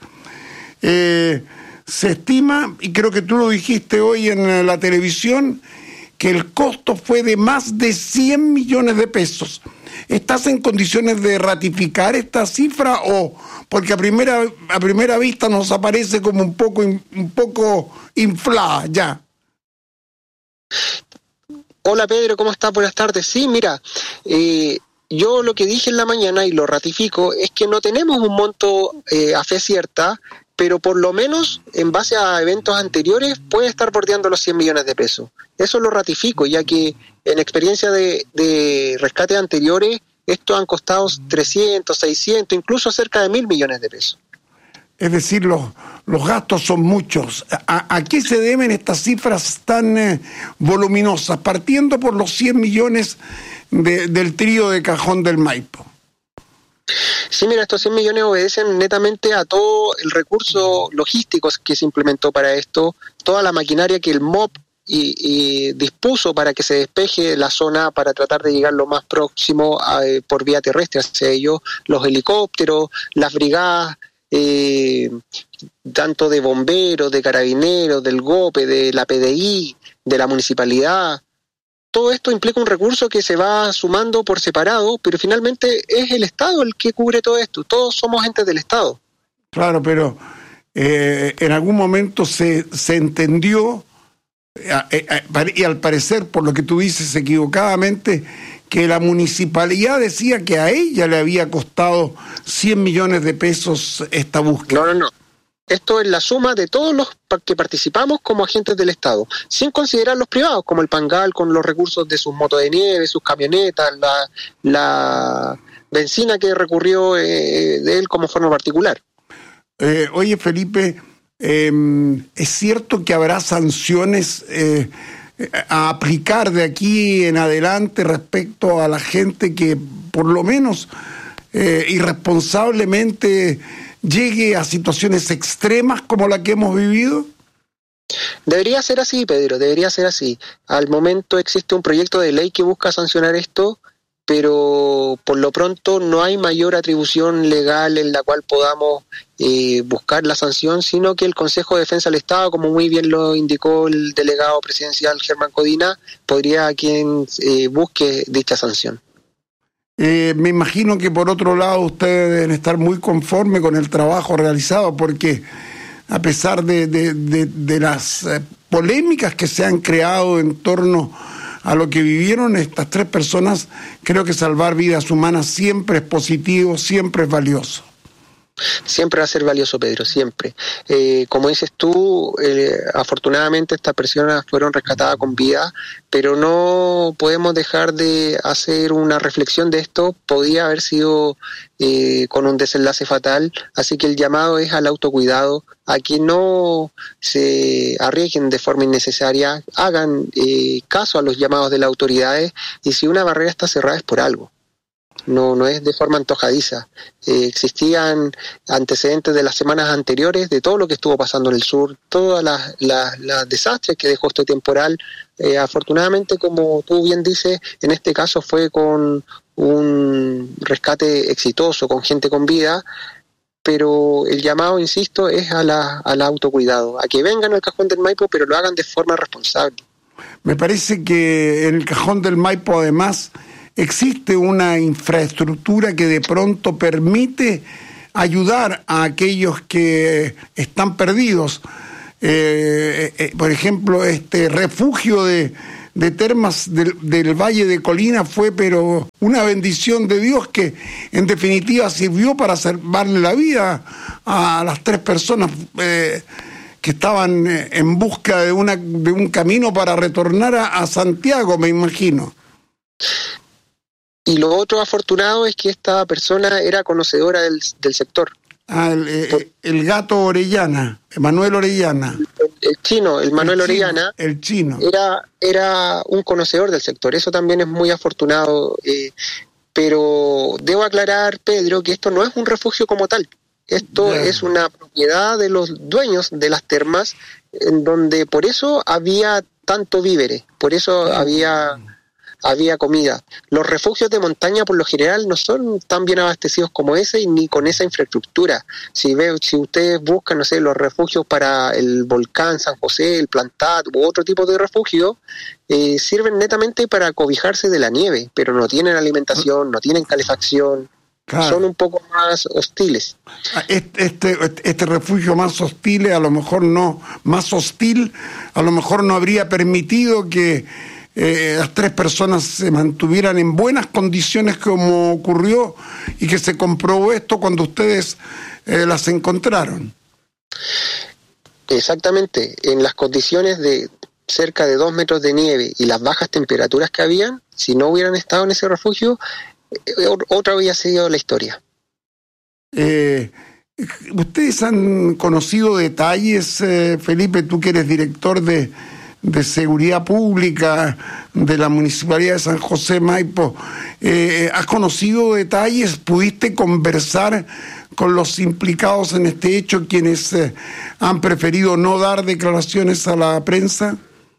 Se estima, y creo que tú lo dijiste hoy en la televisión, que el costo fue de más de 100 millones de pesos. ¿Estás en condiciones de ratificar esta cifra o porque a primera vista nos aparece como un poco inflada ya? Hola Pedro, ¿cómo estás? Buenas tardes. Sí, mira, yo lo que dije en la mañana y lo ratifico es que no tenemos un monto a fe cierta, pero por lo menos en base a eventos anteriores puede estar bordeando los 100 millones de pesos. Eso lo ratifico, ya que en experiencia de rescates anteriores, estos han costado 300, 600, incluso cerca de 1.000 millones de pesos. Es decir, los gastos son muchos. ¿A qué se deben estas cifras tan voluminosas? Partiendo por los 100 millones del trío de Cajón del Maipo. Sí, mira, estos 100 millones obedecen netamente a todo el recurso logístico que se implementó para esto, toda la maquinaria que el MOP y dispuso para que se despeje la zona para tratar de llegar lo más próximo por vía terrestre hacia ellos, los helicópteros, las brigadas, tanto de bomberos, de carabineros, del GOPE, de la PDI, de la municipalidad. Todo esto implica un recurso que se va sumando por separado, pero finalmente es el Estado el que cubre todo esto. Todos somos entes del Estado. Claro, pero en algún momento se entendió, y al parecer, por lo que tú dices equivocadamente, que la municipalidad decía que a ella le había costado 100 millones de pesos esta búsqueda. No. Esto es la suma de todos los que participamos como agentes del Estado, sin considerar los privados, como el Pangal con los recursos de sus motos de nieve, sus camionetas, la benzina que recurrió de él como forma particular. Oye, Felipe, ¿es cierto que habrá sanciones a aplicar de aquí en adelante respecto a la gente que por lo menos irresponsablemente llegue a situaciones extremas como la que hemos vivido? Debería ser así, Pedro, debería ser así. Al momento existe un proyecto de ley que busca sancionar esto, pero por lo pronto no hay mayor atribución legal en la cual podamos buscar la sanción, sino que el Consejo de Defensa del Estado, como muy bien lo indicó el delegado presidencial Germán Codina, podría quien busque dicha sanción. Me imagino que por otro lado ustedes deben estar muy conformes con el trabajo realizado, porque a pesar de las polémicas que se han creado en torno a lo que vivieron estas 3 personas, creo que salvar vidas humanas siempre es positivo, siempre es valioso. Siempre va a ser valioso, Pedro, siempre. Como dices tú, afortunadamente estas personas fueron rescatadas con vida, pero no podemos dejar de hacer una reflexión de esto. Podía haber sido con un desenlace fatal, así que el llamado es al autocuidado, a que no se arriesguen de forma innecesaria, hagan caso a los llamados de las autoridades, y si una barrera está cerrada es por algo. No es de forma antojadiza. Existían antecedentes de las semanas anteriores de todo lo que estuvo pasando en el sur, todas las desastres que dejó este temporal. Afortunadamente, como tú bien dices, en este caso fue con un rescate exitoso, con gente con vida, pero el llamado, insisto, es al autocuidado, a que vengan al Cajón del Maipo, pero lo hagan de forma responsable. Me parece que en el Cajón del Maipo, además, existe una infraestructura que de pronto permite ayudar a aquellos que están perdidos. Por ejemplo, este refugio de termas del Valle de Colina fue pero una bendición de Dios que en definitiva sirvió para salvarle la vida a las 3 personas que estaban en busca de un camino para retornar a Santiago, me imagino. Y lo otro afortunado es que esta persona era conocedora del sector. El gato Orellana, Manuel Orellana. El chino, el Manuel Orellana. El chino. Era un conocedor del sector, eso también es muy afortunado. Pero debo aclarar, Pedro, que esto no es un refugio como tal. Esto es una propiedad de los dueños de las termas, en donde por eso había tanto víveres, por eso había comida. Los refugios de montaña por lo general no son tan bien abastecidos como ese y ni con esa infraestructura. Si ustedes buscan, no sé, los refugios para el volcán San José, el Plantat u otro tipo de refugio, sirven netamente para cobijarse de la nieve, pero no tienen alimentación, no tienen calefacción. Claro. Son un poco más hostiles. Este refugio más hostil, a lo mejor no habría permitido que las 3 personas se mantuvieran en buenas condiciones como ocurrió y que se comprobó esto cuando ustedes las encontraron. Exactamente, en las condiciones de cerca de 2 metros de nieve y las bajas temperaturas que habían, si no hubieran estado en ese refugio, otra había sido la historia. ¿Ustedes han conocido detalles, Felipe, tú que eres director de Seguridad Pública de la Municipalidad de San José Maipo? ¿Has conocido detalles? ¿Pudiste conversar con los implicados en este hecho, quienes han preferido no dar declaraciones a la prensa?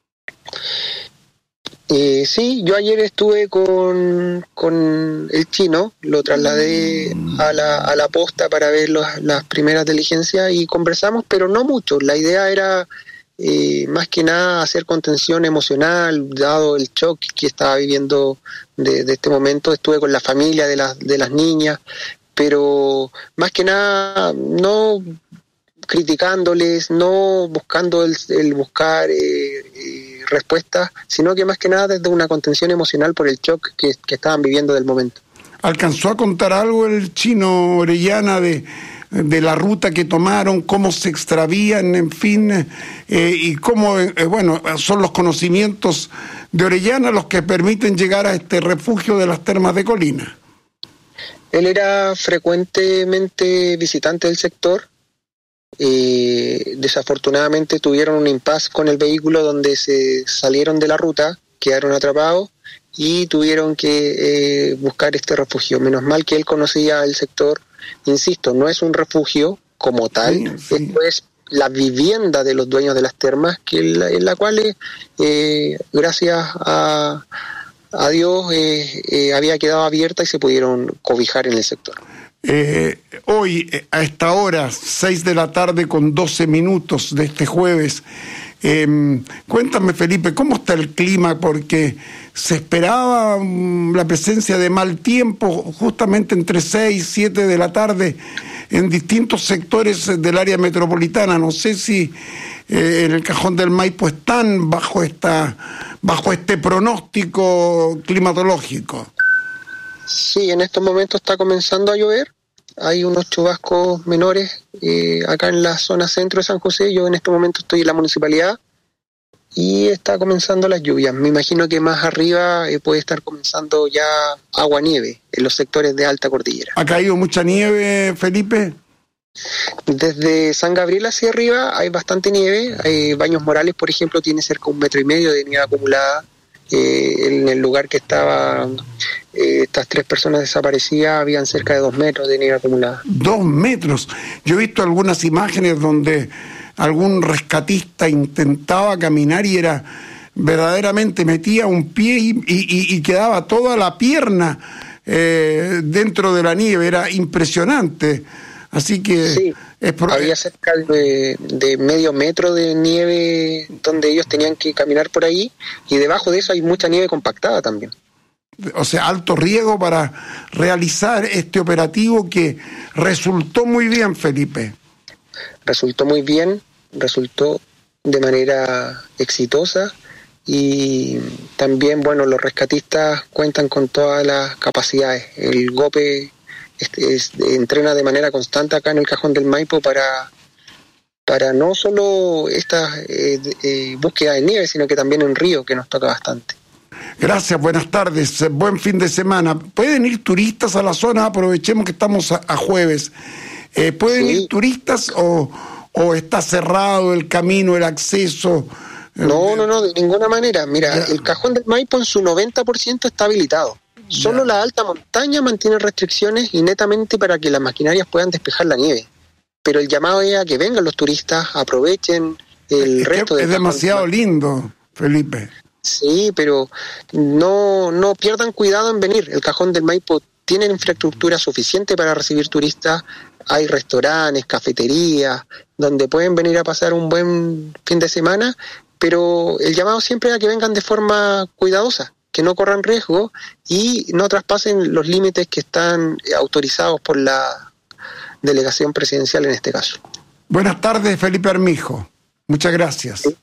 Sí, yo ayer estuve con el chino, lo trasladé a la posta para ver las primeras diligencias y conversamos, pero no mucho. La idea era más que nada hacer contención emocional, dado el shock que estaba viviendo de este momento. Estuve con la familia de las niñas, pero más que nada no criticándoles, no buscando el buscar respuestas, sino que más que nada desde una contención emocional por el shock que estaban viviendo del momento. ¿Alcanzó a contar algo el chino Orellana de la ruta que tomaron, cómo se extravían, en fin, y cómo, son los conocimientos de Orellana los que permiten llegar a este refugio de las termas de Colina? Él era frecuentemente visitante del sector. Desafortunadamente tuvieron un impasse con el vehículo donde se salieron de la ruta, quedaron atrapados y tuvieron que buscar este refugio. Menos mal que él conocía el sector. Insisto, no es un refugio como tal, sí. Esto es la vivienda de los dueños de las termas, en la cual gracias a Dios había quedado abierta y se pudieron cobijar en el sector. Hoy, a esta hora, 6 de la tarde con 12 minutos de este jueves, cuéntame, Felipe, ¿cómo está el clima? Porque se esperaba la presencia de mal tiempo justamente entre 6 y 7 de la tarde en distintos sectores del área metropolitana. No sé si en el Cajón del Maipo están bajo este pronóstico climatológico. Sí, en estos momentos está comenzando a llover hay unos chubascos menores acá en la zona centro de San José. Yo en este momento estoy en la municipalidad y está comenzando las lluvias. Me imagino que más arriba puede estar comenzando ya agua-nieve en los sectores de alta cordillera. ¿Ha caído mucha nieve, Felipe? Desde San Gabriel hacia arriba hay bastante nieve. Baños Morales, por ejemplo, tiene cerca de 1,5 metros de nieve acumulada. En el lugar que estaban estas 3 personas desaparecidas habían cerca de 2 metros de nieve acumulada. 2 metros. Yo he visto algunas imágenes donde algún rescatista intentaba caminar y era verdaderamente, metía un pie y quedaba toda la pierna dentro de la nieve. Era impresionante. Así que sí, había cerca de medio metro de nieve donde ellos tenían que caminar por ahí, y debajo de eso hay mucha nieve compactada también. O sea, alto riesgo para realizar este operativo que resultó muy bien, Felipe. Resultó muy bien, resultó de manera exitosa, y también, bueno, los rescatistas cuentan con todas las capacidades. El GOPE entrena de manera constante acá en el Cajón del Maipo para no solo esta búsqueda de nieve, sino que también en río, que nos toca bastante. Gracias, buenas tardes, buen fin de semana. ¿Pueden ir turistas a la zona? Aprovechemos que estamos a jueves. ¿Pueden ir turistas o está cerrado el camino, el acceso? No, de ninguna manera. Mira, el Cajón del Maipo en su 90% está habilitado. Solo la alta montaña mantiene restricciones y netamente para que las maquinarias puedan despejar la nieve. Pero el llamado es a que vengan los turistas, aprovechen el resto de... Es demasiado lindo, Felipe. Sí, pero no pierdan cuidado en venir. El Cajón del Maipo tiene infraestructura suficiente para recibir turistas. Hay restaurantes, cafeterías, donde pueden venir a pasar un buen fin de semana, pero el llamado siempre es a que vengan de forma cuidadosa, que no corran riesgo y no traspasen los límites que están autorizados por la delegación presidencial en este caso. Buenas tardes, Felipe Armijo. Muchas gracias. Sí.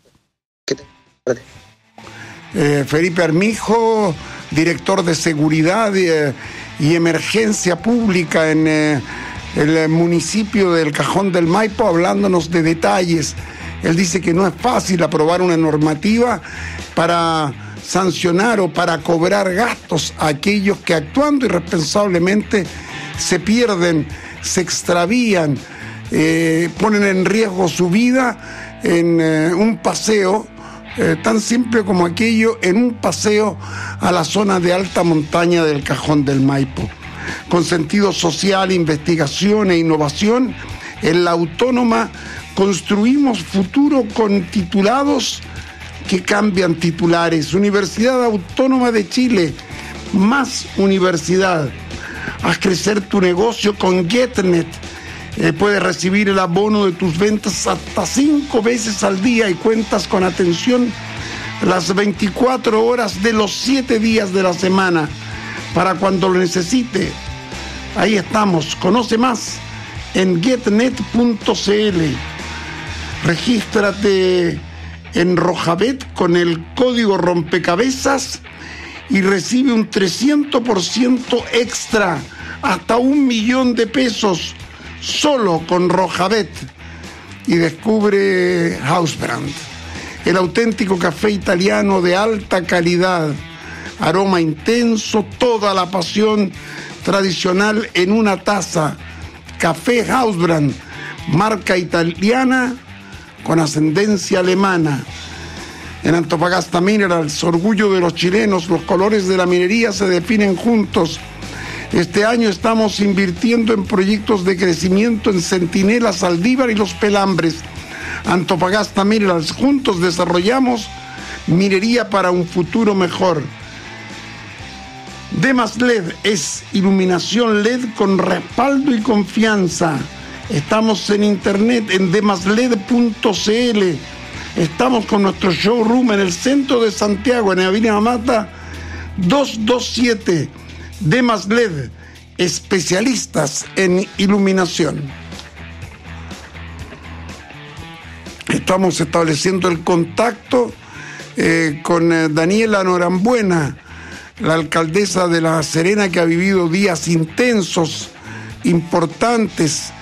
Felipe Armijo, director de Seguridad y Emergencia Pública en el municipio del Cajón del Maipo, hablándonos de detalles. Él dice que no es fácil aprobar una normativa para sancionar o para cobrar gastos a aquellos que, actuando irresponsablemente, se pierden, se extravían, ponen en riesgo su vida en un paseo tan simple como aquello, en un paseo a la zona de alta montaña del Cajón del Maipo. Con sentido social, investigación e innovación, en la Autónoma construimos futuro con titulados que cambian titulares. Universidad Autónoma de Chile, más universidad. Haz crecer tu negocio con GetNet. Puedes recibir el abono de tus ventas hasta 5 veces al día y cuentas con atención las 24 horas de los 7 días de la semana para cuando lo necesite. Ahí estamos. Conoce más en getnet.cl. Regístrate en Rojabet con el código rompecabezas y recibe un 300% extra, hasta 1 millón de pesos, solo con Rojabet. Y descubre Hausbrand, el auténtico café italiano de alta calidad, aroma intenso, toda la pasión tradicional en una taza. Café Hausbrand, marca italiana con ascendencia alemana. En Antofagasta Minerals, orgullo de los chilenos, los colores de la minería se definen juntos. Este año estamos invirtiendo en proyectos de crecimiento en Centinela, Saldívar y Los Pelambres. Antofagasta Minerals, juntos desarrollamos minería para un futuro mejor. Demas LED es iluminación LED con respaldo y confianza. Estamos en internet en demasled.cl. Estamos con nuestro showroom en el centro de Santiago, en Avenida Mata 227. Demas LED, especialistas en iluminación. Estamos estableciendo el contacto con Daniela Norambuena, la alcaldesa de La Serena, que ha vivido días intensos importantes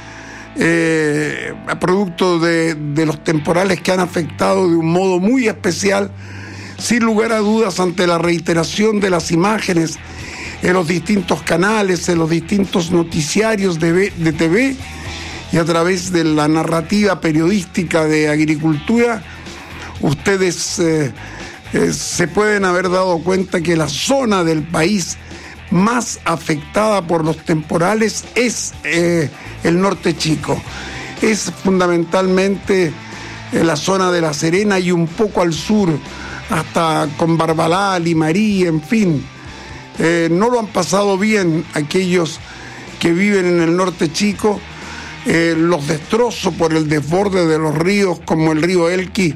producto de los temporales que han afectado de un modo muy especial, sin lugar a dudas, ante la reiteración de las imágenes en los distintos canales, en los distintos noticiarios de TV y a través de la narrativa periodística de agricultura. Ustedes se pueden haber dado cuenta que la zona del país más afectada por los temporales es el norte chico. Es fundamentalmente la zona de La Serena y un poco al sur, hasta con Barbalá, Limarí, en fin. No lo han pasado bien aquellos que viven en el norte chico. Los destrozos por el desborde de los ríos, como el río Elqui,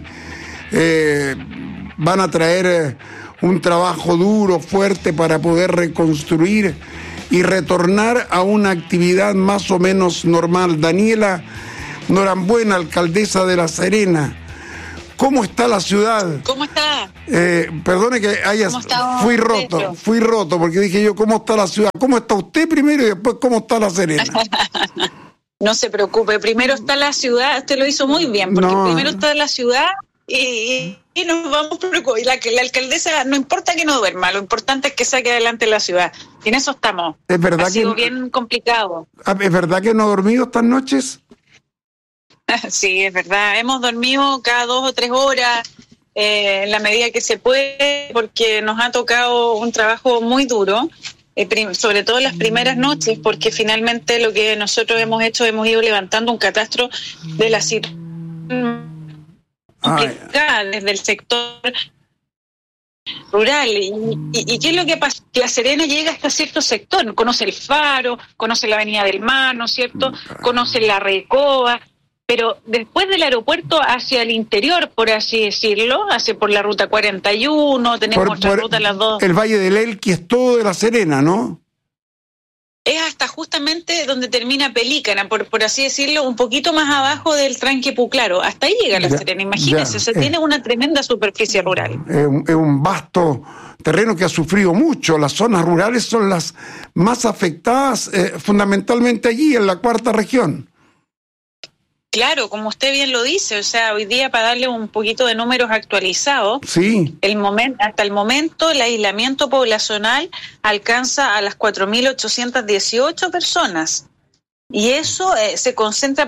van a traer un trabajo duro, fuerte, para poder reconstruir y retornar a una actividad más o menos normal. Daniela Norambuena, alcaldesa de La Serena, ¿cómo está la ciudad? ¿Cómo está? Perdone que fui roto, porque dije yo, ¿cómo está la ciudad? ¿Cómo está usted primero y después cómo está La Serena? No se preocupe, primero está la ciudad, usted lo hizo muy bien, porque primero está la ciudad y nos vamos preocupar. Y la alcaldesa, no importa que no duerma, lo importante es que saque adelante la ciudad. Y en eso estamos. ¿Es verdad ha sido bien complicado. ¿Es verdad que no ha dormido estas noches? Sí, es verdad. Hemos dormido cada 2 o 3 horas, en la medida que se puede, porque nos ha tocado un trabajo muy duro. Sobre todo las primeras noches, porque finalmente lo que nosotros hemos hecho, hemos ido levantando un catastro de la situación complicada desde el sector rural. ¿Y qué es lo que pasa? La Serena llega hasta cierto sector, conoce el Faro, conoce la Avenida del Mar, ¿no es cierto? Conoce la Recoba, pero después del aeropuerto hacia el interior, por así decirlo, hacia por la ruta 41, tenemos otra ruta, las dos. El Valle del Elqui es todo de La Serena, ¿no? Es hasta justamente donde termina Pelícana, por así decirlo, un poquito más abajo del tranque Puclaro. Hasta ahí llega La Serena, imagínense, tiene una tremenda superficie rural. Es un vasto terreno que ha sufrido mucho. Las zonas rurales son las más afectadas, fundamentalmente allí, en la 4ª región. Claro, como usted bien lo dice, o sea, hoy día, para darle un poquito de números actualizados, sí, hasta el momento el aislamiento poblacional alcanza a las 4.818 personas. Y eso se concentra...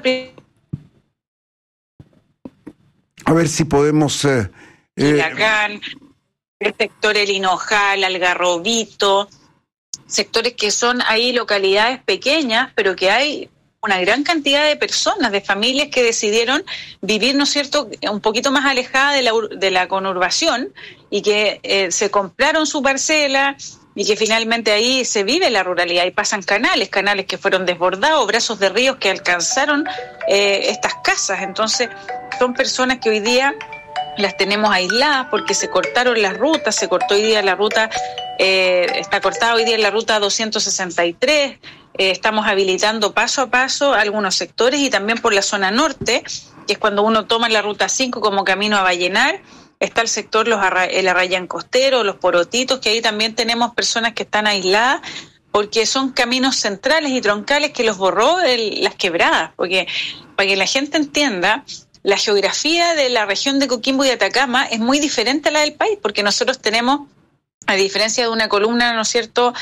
A ver si podemos... Quilacán, el sector El Hinojal, Algarrobito, sectores que son ahí localidades pequeñas, pero que hay una gran cantidad de personas, de familias que decidieron vivir, ¿no es cierto?, un poquito más alejada de la conurbación y que se compraron su parcela y que finalmente ahí se vive la ruralidad y pasan canales que fueron desbordados, brazos de ríos que alcanzaron estas casas. Entonces son personas que hoy día las tenemos aisladas porque se cortaron las rutas, se cortó hoy día la ruta, está cortada hoy día la ruta 263, estamos habilitando paso a paso algunos sectores y también por la zona norte, que es cuando uno toma la ruta 5 como camino a Vallenar, está el sector el Arrayán Costero, los Porotitos, que ahí también tenemos personas que están aisladas porque son caminos centrales y troncales que los borró las quebradas, porque para que la gente entienda, la geografía de la región de Coquimbo y Atacama es muy diferente a la del país, porque nosotros tenemos, a diferencia de una columna, ¿no es cierto?,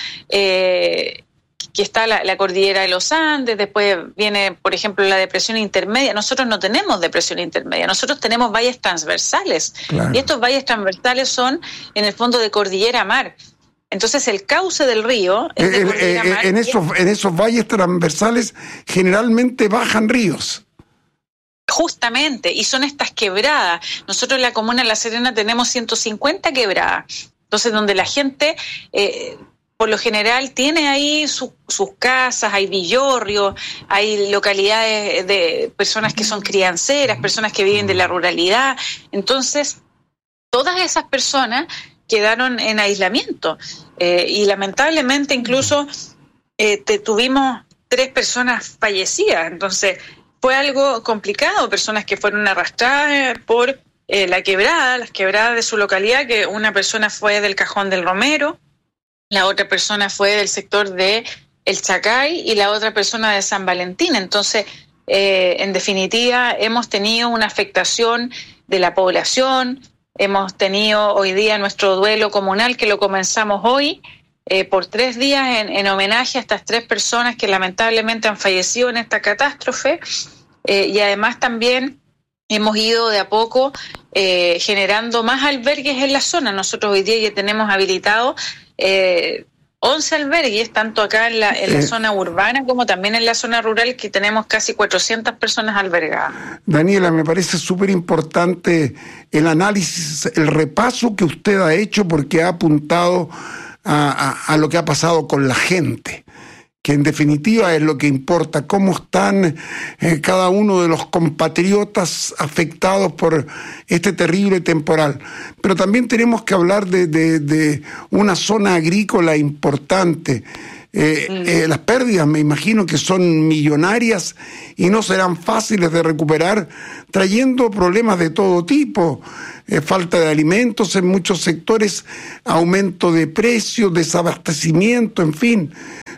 que está la cordillera de los Andes, después viene, por ejemplo, la depresión intermedia. Nosotros no tenemos depresión intermedia, nosotros tenemos valles transversales. Claro. Y estos valles transversales son, en el fondo, de cordillera a mar. Entonces, el cauce del río es de cordillera a mar. En esos valles transversales generalmente bajan ríos. Justamente, y son estas quebradas. Nosotros en la comuna de La Serena tenemos 150 quebradas. Entonces, donde la gente... por lo general tiene ahí sus casas, hay villorrios, hay localidades de personas que son crianceras, personas que viven de la ruralidad. Entonces, todas esas personas quedaron en aislamiento. Y lamentablemente incluso tuvimos 3 personas fallecidas. Entonces, fue algo complicado, personas que fueron arrastradas por las quebradas de su localidad, que una persona fue del Cajón del Romero, la otra persona fue del sector de el Chacay y la otra persona de San Valentín. Entonces, en definitiva, hemos tenido una afectación de la población, hemos tenido hoy día nuestro duelo comunal que lo comenzamos hoy, por 3 días en homenaje a estas 3 personas que lamentablemente han fallecido en esta catástrofe, y además también hemos ido de a poco generando más albergues en la zona. Nosotros hoy día ya tenemos habilitado 11 albergues, tanto acá en la zona urbana como también en la zona rural, que tenemos casi 400 personas albergadas. Daniela, me parece súper importante el análisis, el repaso que usted ha hecho, porque ha apuntado a lo que ha pasado con la gente, que en definitiva es lo que importa, cómo están cada uno de los compatriotas afectados por este terrible temporal. Pero también tenemos que hablar de una zona agrícola importante. Las pérdidas me imagino que son millonarias y no serán fáciles de recuperar, trayendo problemas de todo tipo. Falta de alimentos en muchos sectores, aumento de precios, desabastecimiento, en fin.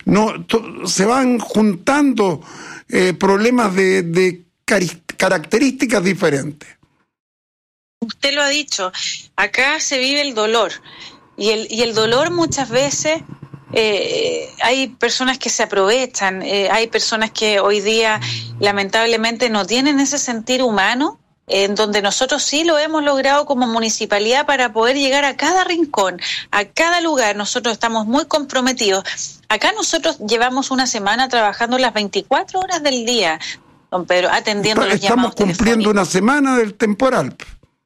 Se van juntando problemas de características diferentes. Usted lo ha dicho, acá se vive el dolor, y el dolor muchas veces hay personas que se aprovechan, hay personas que hoy día lamentablemente no tienen ese sentir humano, en donde nosotros sí lo hemos logrado como municipalidad para poder llegar a cada rincón, a cada lugar. Nosotros estamos muy comprometidos. Acá nosotros llevamos una semana trabajando las 24 horas del día, don Pedro, atendiendo los llamados. Estamos cumpliendo una semana del temporal.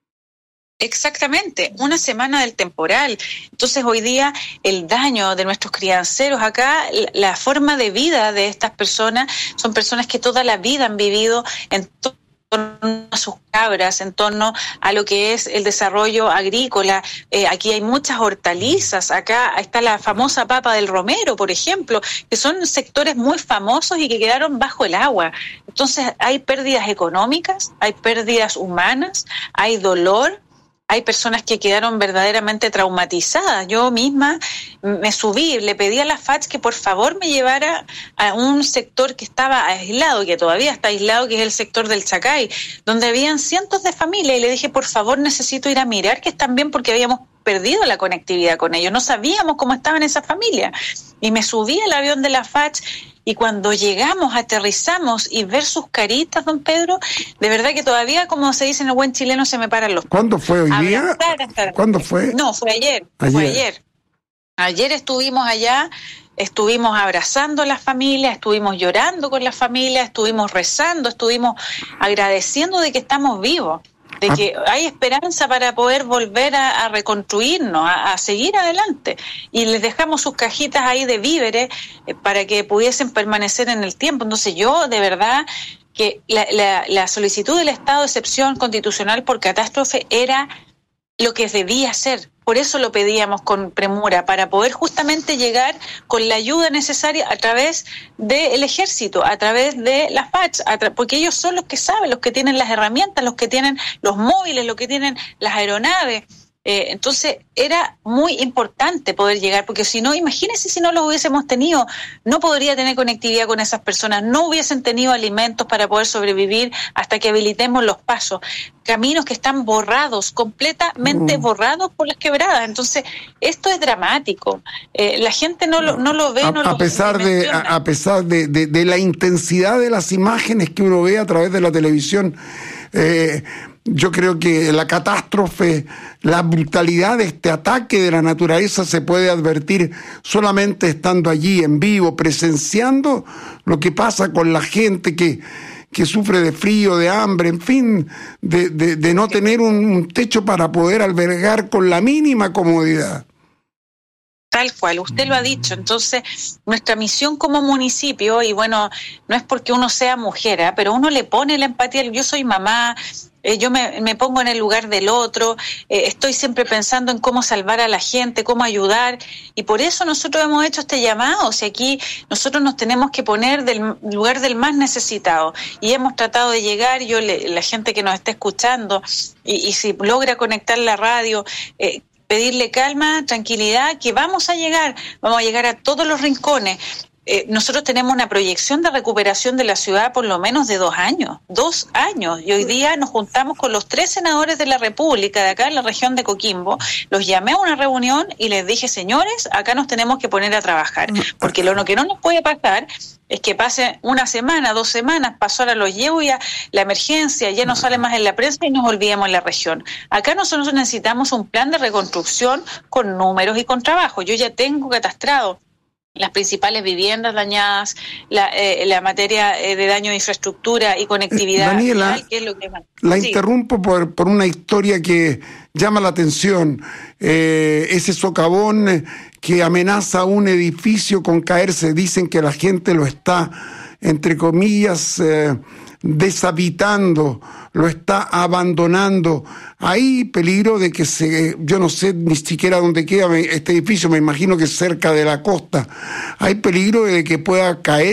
Exactamente, una semana del temporal. Entonces hoy día el daño de nuestros crianceros acá, la forma de vida de estas personas, son personas que toda la vida han vivido en torno a sus cabras, en torno a lo que es el desarrollo agrícola. Aquí hay muchas hortalizas, acá está la famosa papa del Romero, por ejemplo, que son sectores muy famosos y que quedaron bajo el agua. Entonces hay pérdidas económicas, hay pérdidas humanas, hay dolor. Hay personas que quedaron verdaderamente traumatizadas. Yo misma me subí, le pedí a la FACH que por favor me llevara a un sector que estaba aislado, que todavía está aislado, que es el sector del Chacay, donde habían cientos de familias, y le dije, por favor, necesito ir a mirar que están bien, porque habíamos perdido la conectividad con ellos, no sabíamos cómo estaban esas familias. Y me subí al avión de la FACH, y cuando llegamos, aterrizamos, y ver sus caritas, don Pedro, de verdad que todavía, como se dice en el buen chileno, se me paran los... ¿Cuándo fue hoy día? ¿Cuándo fue? No, fue ayer. Fue ayer. Ayer estuvimos allá, estuvimos abrazando a las familias, estuvimos llorando con las familias, estuvimos rezando, estuvimos agradeciendo de que estamos vivos, de que hay esperanza para poder volver a reconstruirnos, a seguir adelante. Y les dejamos sus cajitas ahí de víveres para que pudiesen permanecer en el tiempo. Entonces yo, de verdad, que la solicitud del estado de excepción constitucional por catástrofe era lo que debía ser. Por eso lo pedíamos con premura, para poder justamente llegar con la ayuda necesaria a través del ejército, a través de las FACH, porque ellos son los que saben, los que tienen las herramientas, los que tienen los móviles, los que tienen las aeronaves. Entonces era muy importante poder llegar, porque si no, imagínense si no los hubiésemos tenido, no podría tener conectividad con esas personas, no hubiesen tenido alimentos para poder sobrevivir hasta que habilitemos los pasos, caminos que están borrados, completamente borrados por las quebradas. Entonces esto es dramático, la gente no lo ve, a pesar de la intensidad de las imágenes que uno ve a través de la televisión. Yo creo que la catástrofe, la brutalidad de este ataque de la naturaleza se puede advertir solamente estando allí en vivo, presenciando lo que pasa con la gente que sufre de frío, de hambre, en fin, de no tener un techo para poder albergar con la mínima comodidad. Tal cual, usted lo ha dicho. Entonces, nuestra misión como municipio, y bueno, no es porque uno sea mujer, pero uno le pone la empatía. Yo soy mamá, yo me pongo en el lugar del otro, estoy siempre pensando en cómo salvar a la gente, cómo ayudar, y por eso nosotros hemos hecho este llamado. O sea, aquí nosotros nos tenemos que poner del lugar del más necesitado, y hemos tratado de llegar. La gente que nos está escuchando, y si logra conectar la radio, pedirle calma, tranquilidad, que vamos a llegar a todos los rincones. nosotros tenemos una proyección de recuperación de la ciudad por lo menos de 2 años. 2 años. Y hoy día nos juntamos con los 3 senadores de la República de acá en la región de Coquimbo. Los llamé a una reunión y les dije, señores, acá nos tenemos que poner a trabajar. Porque lo que no nos puede pasar es que pase 1 semana, 2 semanas, pasó, ahora los llevo y la emergencia ya no sale más en la prensa y nos olvidemos en la región. Acá nosotros necesitamos un plan de reconstrucción con números y con trabajo. Yo ya tengo catastrado las principales viviendas dañadas, la materia de daño de infraestructura y conectividad. Daniela, real, que es lo que más. La Sí. interrumpo por una historia que llama la atención. Ese socavón que amenaza un edificio con caerse. Dicen que la gente lo está, entre comillas, deshabitando, lo está abandonando. Hay peligro de que yo no sé ni siquiera dónde queda este edificio, me imagino que es cerca de la costa. ¿Hay peligro de que pueda caer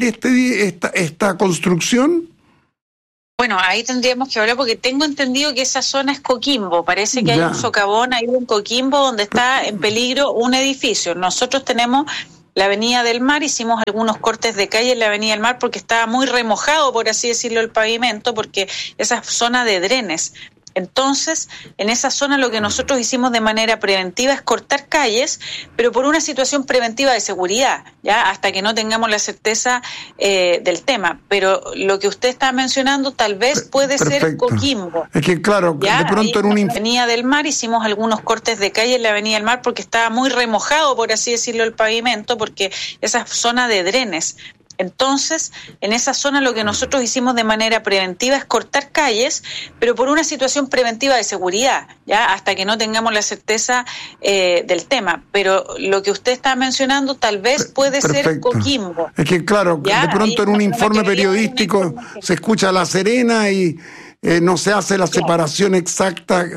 esta construcción? Bueno, ahí tendríamos que hablar porque tengo entendido que esa zona es Coquimbo. Parece que hay un socavón ahí en Coquimbo donde está en peligro un edificio. Nosotros tenemos la Avenida del Mar, hicimos algunos cortes de calle en la Avenida del Mar porque estaba muy remojado, por así decirlo, el pavimento, porque esa es zona de drenes. Entonces, en esa zona lo que nosotros hicimos de manera preventiva es cortar calles, pero por una situación preventiva de seguridad, ya hasta que no tengamos la certeza del tema. Pero lo que usted está mencionando tal vez puede ser Coquimbo. Es que claro, ¿ya? de pronto en la Avenida del Mar hicimos algunos cortes de calle en la Avenida del Mar porque estaba muy remojado, por así decirlo, el pavimento, porque esa es zona de drenes. Entonces, en esa zona lo que nosotros hicimos de manera preventiva es cortar calles, pero por una situación preventiva de seguridad, ya hasta que no tengamos la certeza del tema. Pero lo que usted está mencionando tal vez puede ser Coquimbo. Es que claro, ¿ya? de pronto en un informe periodístico se escucha La Serena y no se hace la separación exacta